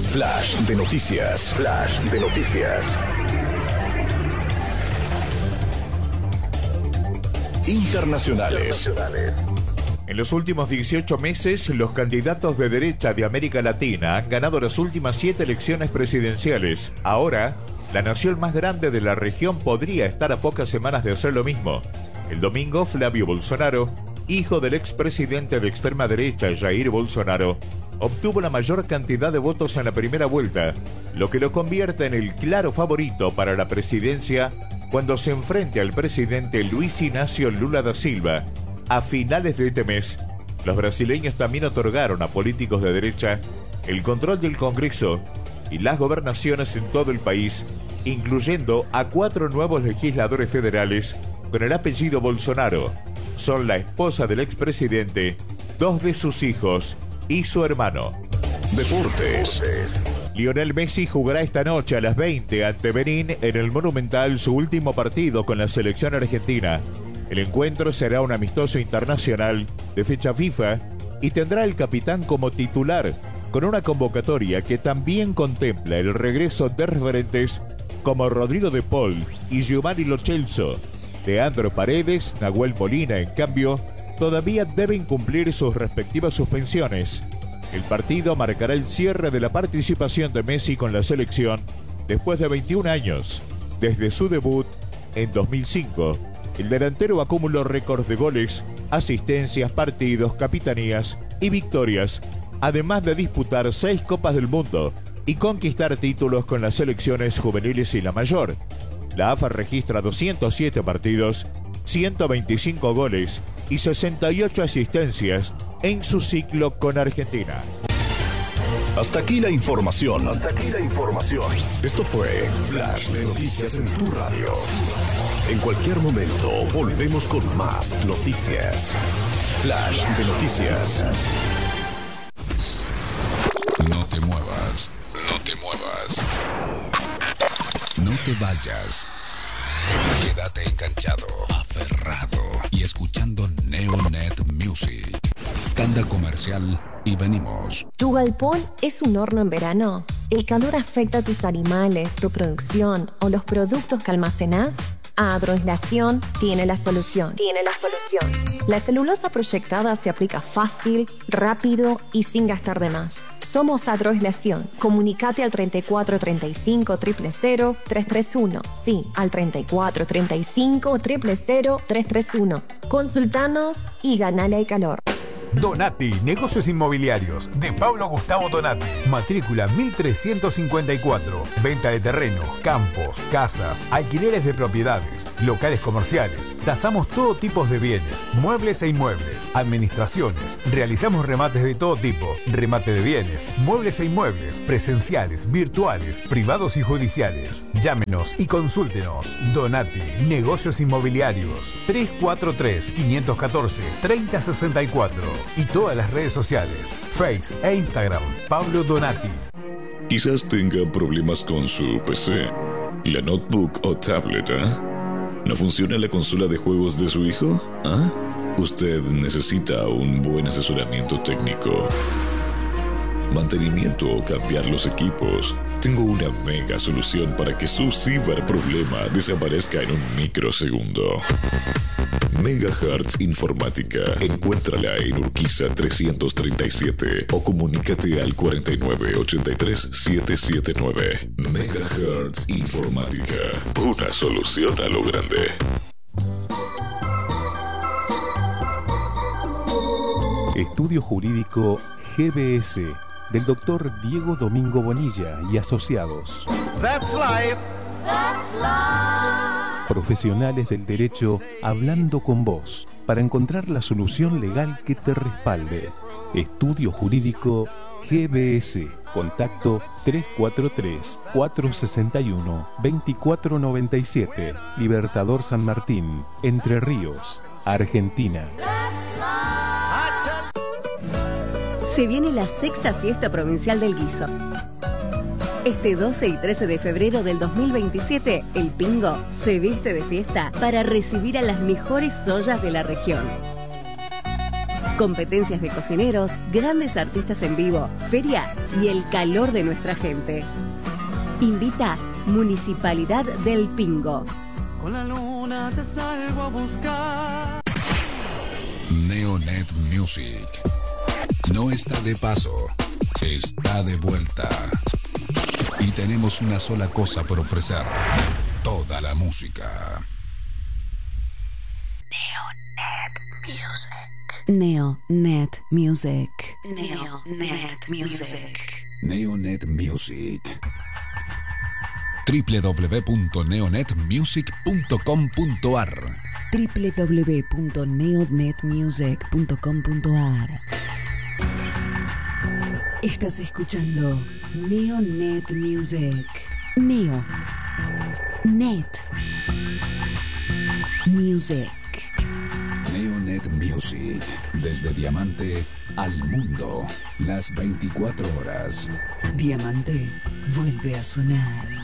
Flash de noticias. Flash de noticias. Internacionales. En los últimos 18 meses, los candidatos de derecha de América Latina han ganado las últimas 7 elecciones presidenciales. Ahora, la nación más grande de la región podría estar a pocas semanas de hacer lo mismo. El domingo, Flavio Bolsonaro, hijo del expresidente de extrema derecha Jair Bolsonaro, obtuvo la mayor cantidad de votos en la primera vuelta, lo que lo convierte en el claro favorito para la presidencia cuando se enfrente al presidente Luis Inácio Lula da Silva. A finales de este mes, los brasileños también otorgaron a políticos de derecha el control del Congreso y las gobernaciones en todo el país, incluyendo a 4 nuevos legisladores federales con el apellido Bolsonaro. Son la esposa del expresidente, 2 de sus hijos y su hermano. Deportes. Lionel Messi jugará esta noche a las 20 ante Benín en el Monumental su último partido con la selección argentina. El encuentro será un amistoso internacional de fecha FIFA y tendrá el capitán como titular, con una convocatoria que también contempla el regreso de referentes como Rodrigo de Paul y Giovanni Lo Celso. Leandro Paredes, Nahuel Molina, en cambio, todavía deben cumplir sus respectivas suspensiones. El partido marcará el cierre de la participación de Messi con la selección después de 21 años. Desde su debut en 2005, el delantero acumuló récords de goles, asistencias, partidos, capitanías y victorias, además de disputar 6 Copas del Mundo y conquistar títulos con las selecciones juveniles y la mayor. La AFA registra 207 partidos, 125 goles y 68 asistencias en su ciclo con Argentina. Hasta aquí la información. Esto fue Flash de Noticias en tu radio. En cualquier momento volvemos con más noticias. Flash de Noticias. No te muevas. No te vayas. Quédate enganchado, aferrado y escuchando Neonet Music. Tanda comercial y venimos. ¿Tu galpón es un horno en verano? ¿El calor afecta a tus animales, tu producción o los productos que almacenás? Agroaislación tiene la solución. La celulosa proyectada se aplica fácil, rápido y sin gastar de más. Somos Agroaislación. Comunicate al 34 35 000 331. Sí, al 34 35 000 331. Consultanos y ganale al calor. Donati, negocios inmobiliarios, de Pablo Gustavo Donati. Matrícula 1354. Venta de terreno, campos, casas, alquileres de propiedades, locales comerciales. Tasamos todo tipo de bienes, muebles e inmuebles, administraciones. Realizamos remates de todo tipo, remate de bienes, muebles e inmuebles, presenciales, virtuales, privados y judiciales. Llámenos y consúltenos. Donati, negocios inmobiliarios. 343-514-3064. Y todas las redes sociales, Face e Instagram, Pablo Donati. Quizás tenga problemas con su PC, la notebook o tablet, ¿No funciona la consola de juegos de su hijo? Usted necesita un buen asesoramiento técnico, mantenimiento o cambiar los equipos. Tengo una mega solución para que su ciberproblema desaparezca en un microsegundo. Megahertz Informática. Encuéntrala en Urquiza 337 o comunícate al 4983-779. Megahertz Informática. Una solución a lo grande. Estudio Jurídico GBS del Dr. Diego Domingo Bonilla y asociados. That's life. Profesionales del derecho hablando con vos para encontrar la solución legal que te respalde. Estudio Jurídico GBS. Contacto 343-461-2497. Libertador San Martín, Entre Ríos, Argentina. Se viene la 6ª Fiesta Provincial del Guiso. Este 12 y 13 de febrero del 2027, el Pingo se viste de fiesta para recibir a las mejores ollas de la región. Competencias de cocineros, grandes artistas en vivo, feria y el calor de nuestra gente. Invita Municipalidad del Pingo. Con la luna te salgo a buscar. Neonet Music. No está de paso, está de vuelta. Y tenemos una sola cosa por ofrecer: toda la música. Neonet Music. Neonet Music. Neonet Music. www.neonetmusic.com.ar www.neonetmusic.com.ar. Estás escuchando Neonet Music. Neonet Music. Neonet Music. Desde Diamante al mundo. Las 24 horas. Diamante vuelve a sonar.